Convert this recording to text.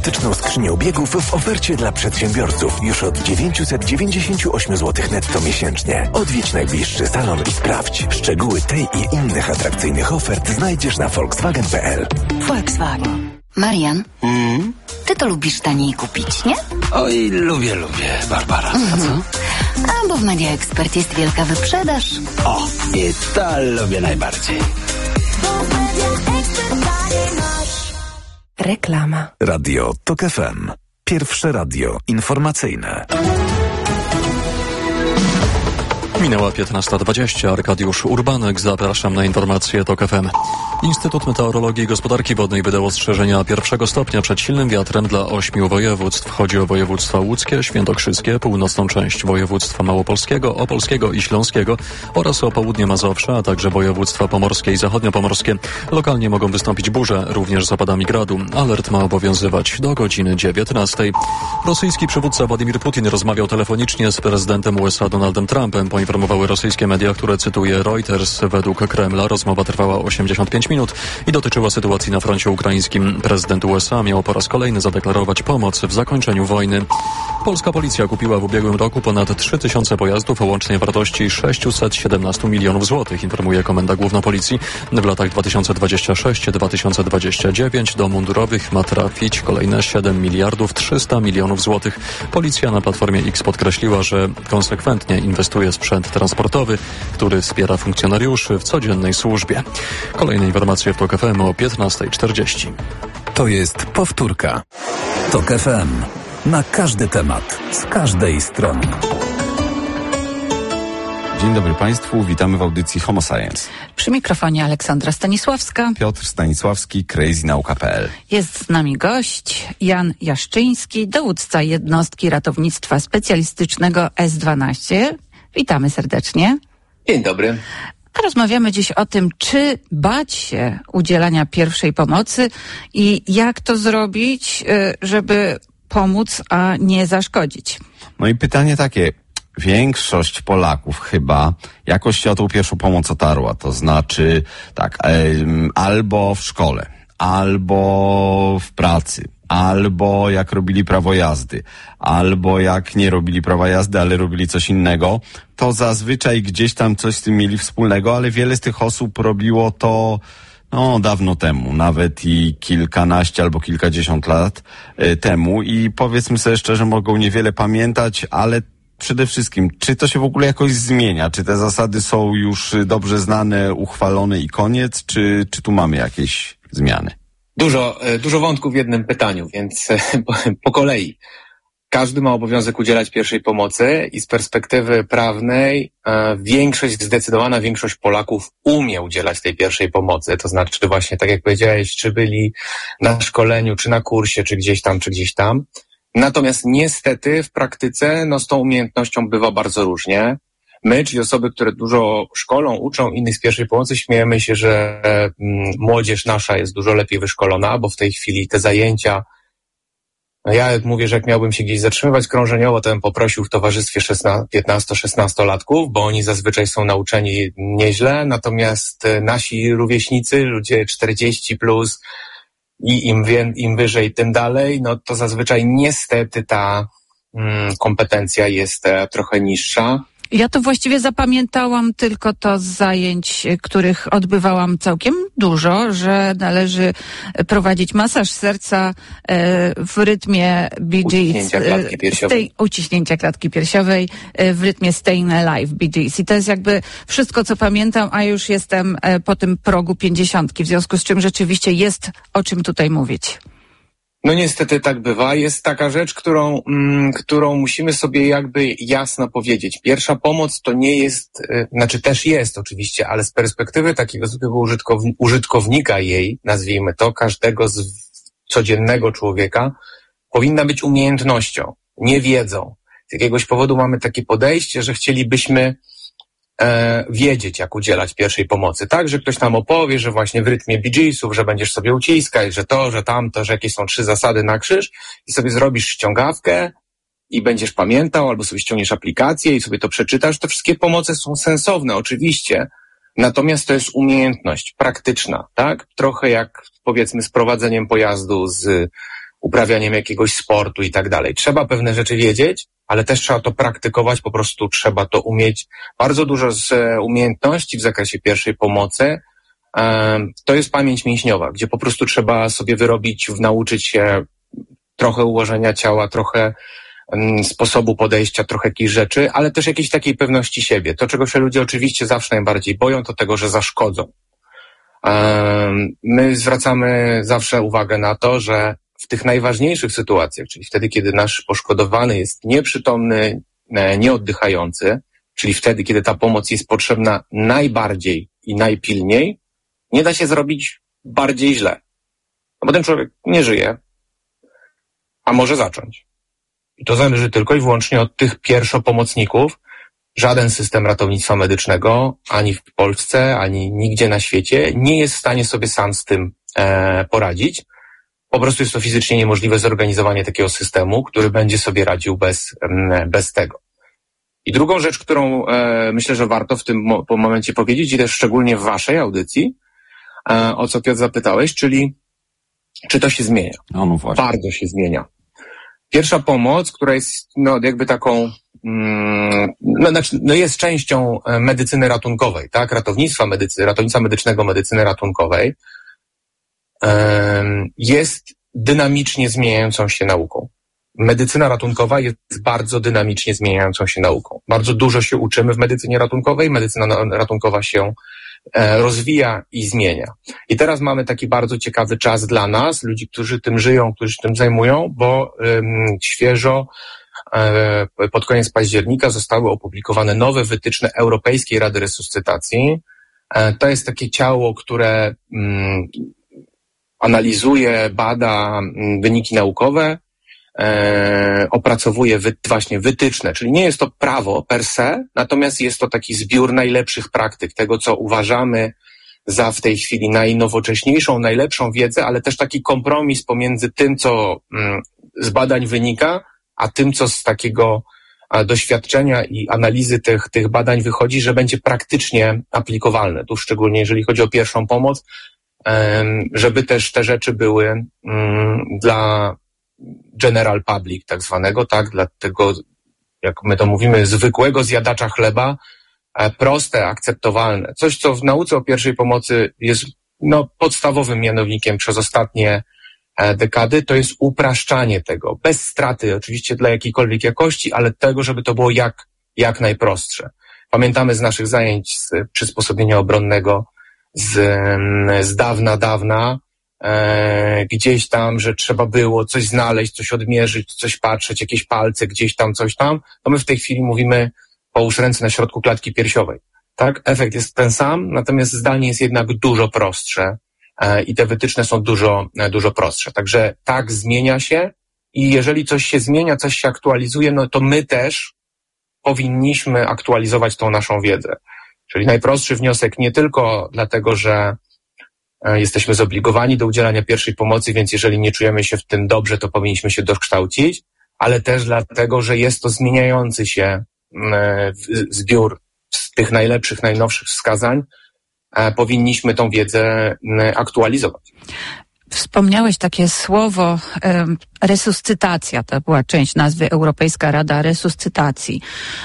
automatyczną skrzynią biegów w ofercie dla przedsiębiorców już od 998 zł netto miesięcznie. Odwiedź najbliższy salon i sprawdź. Szczegóły tej i innych atrakcyjnych ofert znajdziesz na Volkswagen.pl. Volkswagen. Marian, ty to lubisz taniej kupić, nie? Oj, lubię, Barbara. A co? A bo w Media Expert jest wielka wyprzedaż. O, i to lubię najbardziej. Reklama. Radio TOK FM. Pierwsze radio informacyjne. Minęła 15:20. Arkadiusz Urbanek. Zapraszam na informacje TOK FM. Instytut Meteorologii i Gospodarki Wodnej wydał ostrzeżenia 1. stopnia przed silnym wiatrem dla 8 województw. Chodzi o województwa łódzkie, świętokrzyskie, północną część województwa małopolskiego, opolskiego i śląskiego oraz o południe Mazowsza, a także województwa pomorskie i zachodniopomorskie. Lokalnie mogą wystąpić burze, również z opadami gradu. Alert ma obowiązywać do godziny 19. Rosyjski przywódca Władimir Putin rozmawiał telefonicznie z prezydentem USA Donaldem Trumpem. Poinformowały rosyjskie media, które cytuje Reuters. Według Kremla rozmowa trwała 85 minut i dotyczyła sytuacji na froncie ukraińskim. Prezydent USA miał po raz kolejny zadeklarować pomoc w zakończeniu wojny. Polska policja kupiła w ubiegłym roku ponad 3000 pojazdów o łącznej wartości 617 milionów złotych, informuje Komenda Główna Policji. W latach 2026-2029 do mundurowych ma trafić kolejne 7 miliardów 300 milionów złotych. Policja na Platformie X podkreśliła, że konsekwentnie inwestuje w sprzęt transportowy, który wspiera funkcjonariuszy w codziennej służbie. Kolejne informacje w TOK FM o 15:40. To jest powtórka. TOK FM. Na każdy temat, z każdej strony. Dzień dobry Państwu, witamy w audycji Homo Science. Przy mikrofonie Aleksandra Stanisławska. Piotr Stanisławski, crazynauka.pl. Jest z nami gość Jan Jaszczyński, dowódca jednostki ratownictwa specjalistycznego S12. Witamy serdecznie. Dzień dobry. A rozmawiamy dziś o tym, czy bać się udzielania pierwszej pomocy i jak to zrobić, żeby pomóc, a nie zaszkodzić. No i pytanie takie. Większość Polaków chyba jakoś się o tą pierwszą pomoc otarła. To znaczy tak, albo w szkole, albo w pracy, albo jak robili prawo jazdy, albo jak nie robili prawa jazdy, ale robili coś innego, to zazwyczaj gdzieś tam coś z tym mieli wspólnego, ale wiele z tych osób robiło to dawno temu, nawet i kilkanaście albo kilkadziesiąt lat temu i powiedzmy sobie szczerze, mogą niewiele pamiętać, ale przede wszystkim, czy to się w ogóle jakoś zmienia? Czy te zasady są już dobrze znane, uchwalone i koniec? Czy tu mamy jakieś zmiany? Dużo wątków w jednym pytaniu, więc po kolei. Każdy ma obowiązek udzielać pierwszej pomocy i z perspektywy prawnej zdecydowana większość Polaków umie udzielać tej pierwszej pomocy. To znaczy właśnie, tak jak powiedziałeś, czy byli na szkoleniu, czy na kursie, czy gdzieś tam. Natomiast niestety w praktyce z tą umiejętnością bywa bardzo różnie. My, czyli osoby, które dużo szkolą, uczą innych z pierwszej pomocy, śmiejemy się, że młodzież nasza jest dużo lepiej wyszkolona, bo w tej chwili te zajęcia, ja mówię, że jak miałbym się gdzieś zatrzymywać krążeniowo, to bym poprosił w towarzystwie 15-16-latków, bo oni zazwyczaj są nauczeni nieźle, natomiast nasi rówieśnicy, ludzie 40+, i im wyżej, tym dalej, to zazwyczaj niestety ta kompetencja jest trochę niższa. Ja to właściwie zapamiętałam tylko to z zajęć, których odbywałam całkiem dużo, że należy prowadzić masaż serca w rytmie Bee Gees, uciśnięcia klatki piersiowej w rytmie Staying Alive Bee Gees. I to jest jakby wszystko, co pamiętam, a już jestem po tym progu 50, w związku z czym rzeczywiście jest o czym tutaj mówić. No niestety tak bywa. Jest taka rzecz, którą musimy sobie jakby jasno powiedzieć. Pierwsza pomoc to nie jest, też jest oczywiście, ale z perspektywy takiego zwykłego użytkownika jej, nazwijmy to, każdego codziennego człowieka, powinna być umiejętnością, nie wiedzą. Z jakiegoś powodu mamy takie podejście, że chcielibyśmy wiedzieć, jak udzielać pierwszej pomocy, tak? Że ktoś nam opowie, że właśnie w rytmie Bee Geesów, że będziesz sobie uciskać, że to, że tamto, że jakieś są 3 zasady na krzyż i sobie zrobisz ściągawkę i będziesz pamiętał, albo sobie ściągniesz aplikację i sobie to przeczytasz. Te wszystkie pomoce są sensowne, oczywiście, natomiast to jest umiejętność praktyczna, tak? Trochę jak, powiedzmy, z prowadzeniem pojazdu z uprawianiem jakiegoś sportu i tak dalej. Trzeba pewne rzeczy wiedzieć, ale też trzeba to praktykować, po prostu trzeba to umieć. Bardzo dużo z umiejętności w zakresie pierwszej pomocy to jest pamięć mięśniowa, gdzie po prostu trzeba sobie wyrobić, nauczyć się trochę ułożenia ciała, trochę sposobu podejścia, trochę jakichś rzeczy, ale też jakiejś takiej pewności siebie. To, czego się ludzie oczywiście zawsze najbardziej boją, to tego, że zaszkodzą. My zwracamy zawsze uwagę na to, że w tych najważniejszych sytuacjach, czyli wtedy, kiedy nasz poszkodowany jest nieprzytomny, nieoddychający, czyli wtedy, kiedy ta pomoc jest potrzebna najbardziej i najpilniej, nie da się zrobić bardziej źle. No bo ten człowiek nie żyje, a może zacząć. I to zależy tylko i wyłącznie od tych pierwszopomocników. Żaden system ratownictwa medycznego, ani w Polsce, ani nigdzie na świecie, nie jest w stanie sobie sam z tym poradzić. Po prostu jest to fizycznie niemożliwe zorganizowanie takiego systemu, który będzie sobie radził bez tego. I drugą rzecz, którą myślę, że warto w tym momencie powiedzieć, i też szczególnie w waszej audycji, o co Piotr zapytałeś, czyli czy to się zmienia? No właśnie. Bardzo się zmienia. Pierwsza pomoc, która jest jakby taką, jest częścią medycyny ratunkowej, tak? Ratownictwa medycznego, medycyny ratunkowej, jest dynamicznie zmieniającą się nauką. Medycyna ratunkowa jest bardzo dynamicznie zmieniającą się nauką. Bardzo dużo się uczymy w medycynie ratunkowej, medycyna ratunkowa się rozwija i zmienia. I teraz mamy taki bardzo ciekawy czas dla nas, ludzi, którzy tym żyją, którzy się tym zajmują, bo świeżo pod koniec października zostały opublikowane nowe wytyczne Europejskiej Rady Resuscytacji. To jest takie ciało, które analizuje, bada wyniki naukowe, opracowuje właśnie wytyczne, czyli nie jest to prawo per se, natomiast jest to taki zbiór najlepszych praktyk, tego co uważamy za w tej chwili najnowocześniejszą, najlepszą wiedzę, ale też taki kompromis pomiędzy tym, co z badań wynika, a tym, co z takiego doświadczenia i analizy tych badań wychodzi, że będzie praktycznie aplikowalne. Tu szczególnie jeżeli chodzi o pierwszą pomoc, żeby też te rzeczy były dla general public tak zwanego, tak, dla tego, jak my to mówimy, zwykłego zjadacza chleba, proste, akceptowalne. Coś, co w nauce o pierwszej pomocy jest podstawowym mianownikiem przez ostatnie dekady, to jest upraszczanie tego, bez straty oczywiście dla jakiejkolwiek jakości, ale tego, żeby to było jak najprostsze. Pamiętamy z naszych zajęć z przysposobienia obronnego z dawna, gdzieś tam, że trzeba było coś znaleźć, coś odmierzyć, coś patrzeć, jakieś palce, gdzieś tam, coś tam, to my w tej chwili mówimy połóż ręce na środku klatki piersiowej. Tak? Efekt jest ten sam, natomiast zdanie jest jednak dużo prostsze i te wytyczne są dużo prostsze. Także tak, zmienia się i jeżeli coś się zmienia, coś się aktualizuje, no to my też powinniśmy aktualizować tą naszą wiedzę. Czyli najprostszy wniosek nie tylko dlatego, że jesteśmy zobligowani do udzielania pierwszej pomocy, więc jeżeli nie czujemy się w tym dobrze, to powinniśmy się dokształcić, ale też dlatego, że jest to zmieniający się zbiór z tych najlepszych, najnowszych wskazań. Powinniśmy tą wiedzę aktualizować. Wspomniałeś takie słowo resuscytacja, to była część nazwy Europejska Rada Resuscytacji.